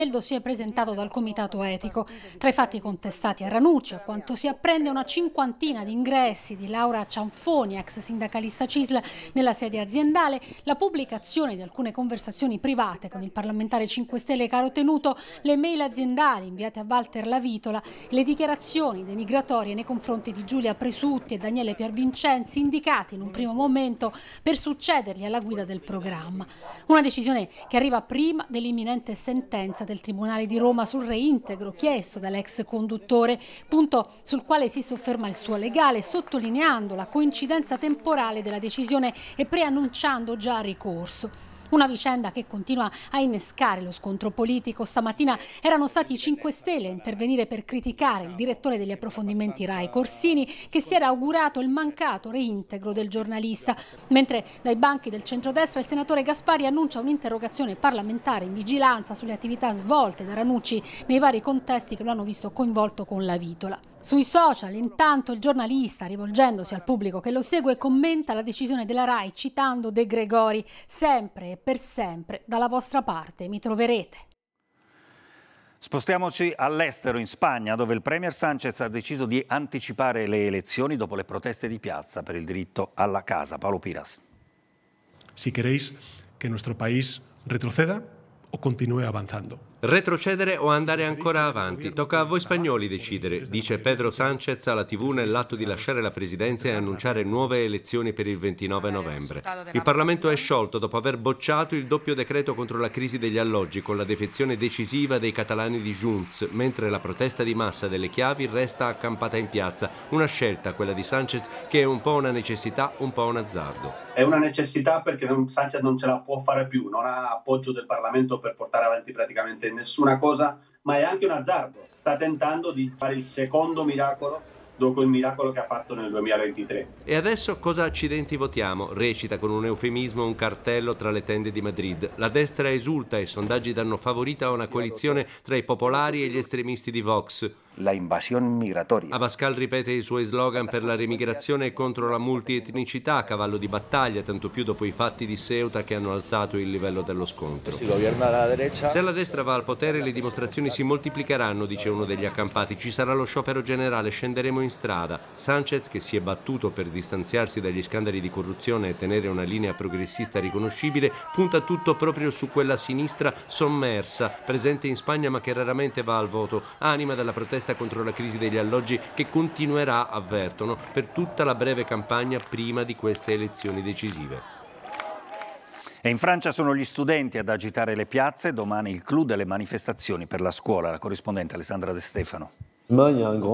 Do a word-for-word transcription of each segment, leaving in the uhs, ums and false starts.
il dossier presentato dal comitato etico. Tra i fatti contestati a Ranucci, a quanto si apprende, una cinquantina di ingressi di Laura Cianfoni, ex sindacalista C I S L, nella sede aziendale, la pubblicazione di alcune conversazioni private con il parlamentare cinque Stelle Caro Tenuto, le mail aziendali inviate a Walter Lavitola, le dichiarazioni denigratorie nei confronti di Giulia Presutti e Daniele Piervincenzi, indicati in un primo momento per succedergli alla guida del programma. Una decisione che arriva prima dell'imminente sentenza del Tribunale di Roma sul reintegro chiesto dall'ex conduttore, punto sul quale si sofferma il suo legale, sottolineando la coincidenza temporale della decisione e preannunciando già ricorso. Una vicenda che continua a innescare lo scontro politico. Stamattina erano stati i cinque Stelle a intervenire per criticare il direttore degli approfondimenti Rai Corsini, che si era augurato il mancato reintegro del giornalista, mentre dai banchi del centrodestra il senatore Gaspari annuncia un'interrogazione parlamentare in vigilanza sulle attività svolte da Ranucci nei vari contesti che lo hanno visto coinvolto con Lavitola. Sui social, intanto, il giornalista, rivolgendosi al pubblico che lo segue, commenta la decisione della Rai citando De Gregori: sempre e per sempre dalla vostra parte mi troverete. Spostiamoci all'estero, in Spagna, dove il premier Sánchez ha deciso di anticipare le elezioni dopo le proteste di piazza per il diritto alla casa. Paolo Piras. Si queréis que nuestro país retroceda o continúe avanzando. Retrocedere o andare ancora avanti? Tocca a voi spagnoli decidere, dice Pedro Sánchez alla tivù nell'atto di lasciare la presidenza e annunciare nuove elezioni per il ventinove novembre. Il Parlamento è sciolto dopo aver bocciato il doppio decreto contro la crisi degli alloggi con la defezione decisiva dei catalani di Junts, mentre la protesta di massa delle chiavi resta accampata in piazza. Una scelta, quella di Sánchez, che è un po' una necessità, un po' un azzardo. È una necessità perché non, Sánchez non ce la può fare più, non ha appoggio del Parlamento per portare avanti praticamente nessuna cosa, ma è anche un azzardo. Sta tentando di fare il secondo miracolo dopo il miracolo che ha fatto nel duemilaventitré. E adesso cosa accidenti votiamo? Recita con un eufemismo un cartello tra le tende di Madrid. La destra esulta e i sondaggi danno favorita a una coalizione tra i popolari e gli estremisti di Vox. La invasione migratoria. Abascal ripete i suoi slogan per la remigrazione e contro la multietnicità a cavallo di battaglia, tanto più dopo i fatti di Ceuta che hanno alzato il livello dello scontro. Se la destra va al potere le dimostrazioni si moltiplicheranno, dice uno degli accampati. Ci sarà lo sciopero generale, scenderemo in strada. Sánchez, che si è battuto per distanziarsi dagli scandali di corruzione e tenere una linea progressista riconoscibile, punta tutto proprio su quella sinistra sommersa, presente in Spagna ma che raramente va al voto, anima della protesta contro la crisi degli alloggi che continuerà, avvertono, per tutta la breve campagna prima di queste elezioni decisive. E in Francia sono gli studenti ad agitare le piazze, domani il clou delle manifestazioni per la scuola. La corrispondente Alessandra De Stefano. La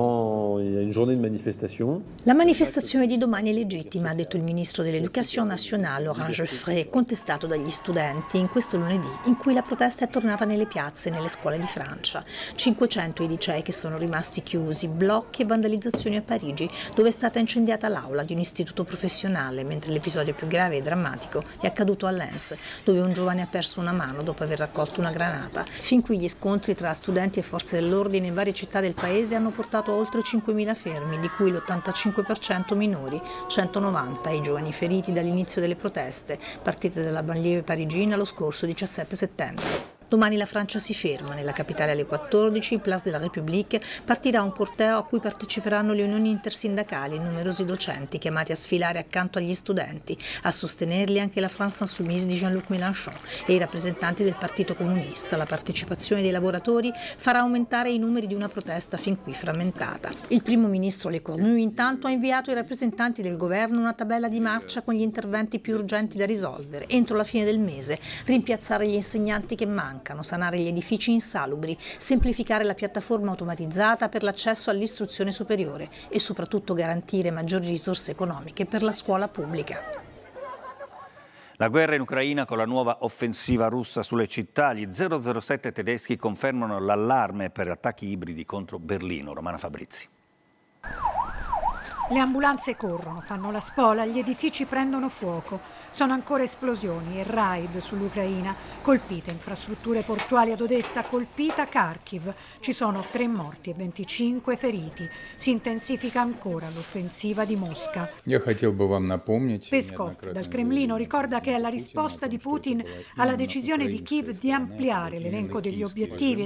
manifestazione di domani è legittima, ha detto il ministro dell'Education nationale Laurent Geoffrey, contestato dagli studenti in questo lunedì in cui la protesta è tornata nelle piazze e nelle scuole di Francia. cinquecento i licei che sono rimasti chiusi, blocchi e vandalizzazioni a Parigi, dove è stata incendiata l'aula di un istituto professionale, mentre l'episodio più grave e drammatico è accaduto a Lens, dove un giovane ha perso una mano dopo aver raccolto una granata. Fin qui gli scontri tra studenti e forze dell'ordine in varie città del paese hanno portato a oltre cinquemila fermi, di cui l'ottantacinque per cento minori, centonovanta i giovani feriti dall'inizio delle proteste, partite dalla banlieue parigina lo scorso diciassette settembre. Domani la Francia si ferma. Nella capitale alle quattordici, Place de la République, partirà un corteo a cui parteciperanno le unioni intersindacali e numerosi docenti chiamati a sfilare accanto agli studenti, a sostenerli anche la France Insoumise di Jean-Luc Mélenchon e i rappresentanti del Partito Comunista. La partecipazione dei lavoratori farà aumentare i numeri di una protesta fin qui frammentata. Il primo ministro Lecornu intanto ha inviato ai rappresentanti del governo una tabella di marcia con gli interventi più urgenti da risolvere entro la fine del mese: rimpiazzare gli insegnanti che mancano, sanare gli edifici insalubri, semplificare la piattaforma automatizzata per l'accesso all'istruzione superiore e soprattutto garantire maggiori risorse economiche per la scuola pubblica. La guerra in Ucraina con la nuova offensiva russa sulle città. Gli zero zero sette tedeschi confermano l'allarme per attacchi ibridi contro Berlino. Romana Fabrizi. Le ambulanze corrono, fanno la spola, gli edifici prendono fuoco. Sono ancora esplosioni e raid sull'Ucraina. Colpite infrastrutture portuali ad Odessa, colpita Kharkiv. Ci sono tre morti e venticinque feriti. Si intensifica ancora l'offensiva di Mosca. Peskov dal Cremlino ricorda che è la risposta di Putin alla decisione di Kiev di ampliare l'elenco degli obiettivi